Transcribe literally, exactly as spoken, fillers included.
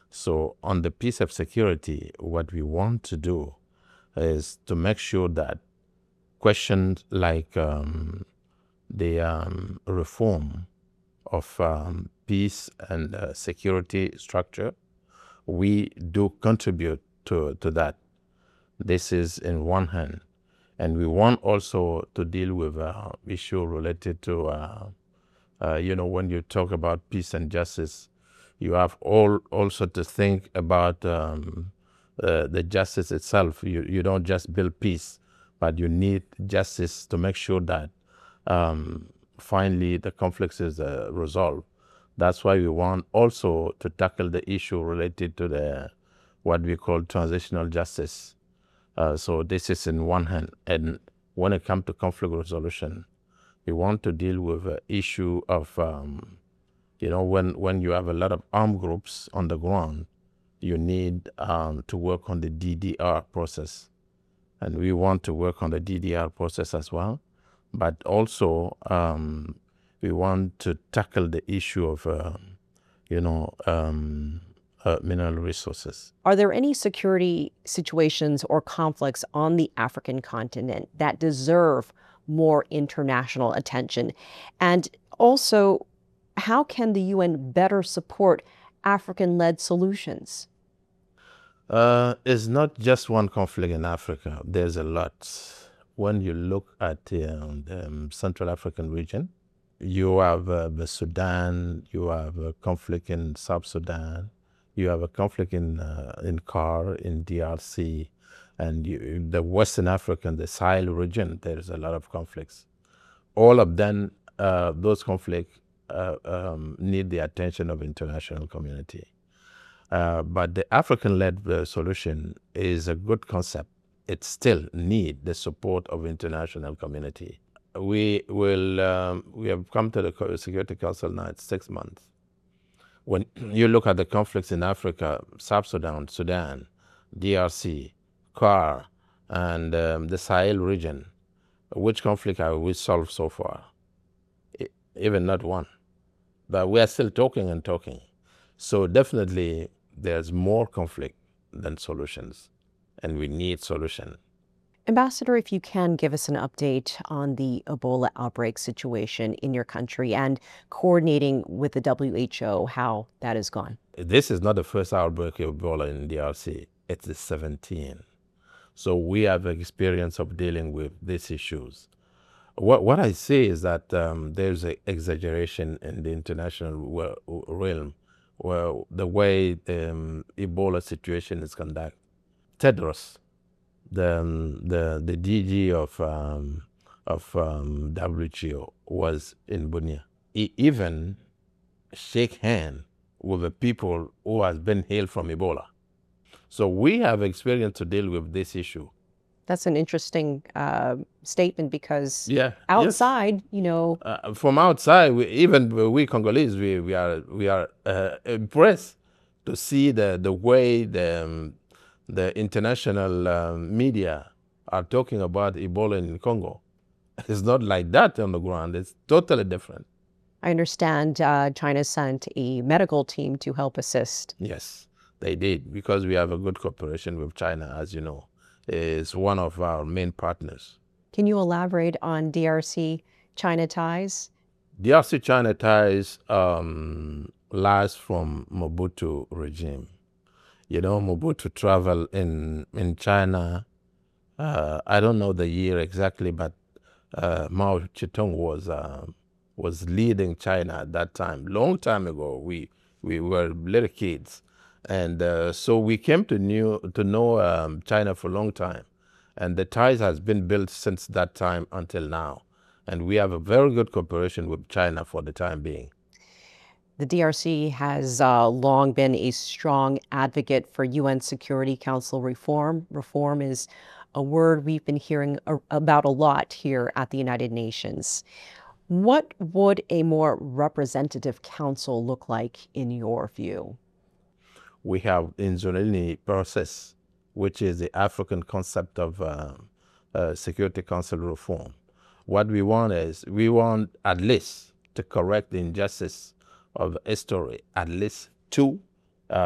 So on the piece of security, what we want to do is to make sure that questions like um, the um, reform of um, peace and uh, security structure, we do contribute to, to that. This is in one hand. And we want also to deal with uh, issue related to, uh, uh, you know, when you talk about peace and justice, you have all also to think about um, uh, the justice itself. You, you don't just build peace, but you need justice to make sure that um, finally the conflict is uh, resolved. That's why we want also to tackle the issue related to the what we call transitional justice. Uh, so this is in one hand. And when it comes to conflict resolution, we want to deal with the issue of, um, you know, when, when you have a lot of armed groups on the ground, you need um, to work on the D D R process. And we want to work on the D D R process as well. But also, um, we want to tackle the issue of, uh, you know, um, uh, mineral resources. Are there any security situations or conflicts on the African continent that deserve more international attention? And also, how can the U N better support African-led solutions? Uh, it's not just one conflict in Africa. There's a lot. When you look at um, the um, Central African region, you have uh, the Sudan, you have a conflict in South Sudan, you have a conflict in uh, in C A R, in D R C, and you, the Western African, the Sahel region, there's a lot of conflicts. All of them, uh, those conflicts uh, um, need the attention of international community. Uh, but the African-led uh, solution is a good concept. It still need the support of international community. We will. Um, we have come to the Security Council now. It's six months. When you look at the conflicts in Africa, South Sudan, Sudan, D R C, C A R, and um, the Sahel region, which conflict have we solved so far? I, even not one. But we are still talking and talking. So definitely there's more conflict than solutions, and we need solution. Ambassador, if you can give us an update on the Ebola outbreak situation in your country and coordinating with the W H O, how that has gone. This is not the first outbreak of Ebola in D R C. It's the seventeenth. So we have experience of dealing with these issues. What, what I say is that um, there's an exaggeration in the international realm where the way the um, Ebola situation is conducted. Tedros, the, um, the, the D G of, um, of um, W H O, was in Bunia. He even shake hand with the people who has been healed from Ebola. So we have experience to deal with this issue. That's an interesting uh, statement because yeah, outside, yes. you know, uh, from outside, we, even we Congolese, we, we are we are uh, impressed to see the the way the um, the international um, media are talking about Ebola in Congo. It's not like that on the ground. It's totally different. I understand uh, China sent a medical team to help assist. Yes, they did, because we have a good cooperation with China, as you know. Is one of our main partners. Can you elaborate on D R C-China ties? D R C-China ties um, last from Mobutu regime. You know, Mobutu traveled in, in China. Uh, I don't know the year exactly, but uh, Mao Zedong was, uh, was leading China at that time. Long time ago, we, we were little kids. And uh, so we came to, knew, to know um, China for a long time. And the ties has been built since that time until now. And we have a very good cooperation with China for the time being. The D R C has uh, long been a strong advocate for U N Security Council reform. Reform is a word we've been hearing a about a lot here at the United Nations. What would a more representative council look like in your view? We have Inzolini process, which is the African concept of uh, uh, Security Council reform. What we want is, we want at least to correct the injustice of history, at least two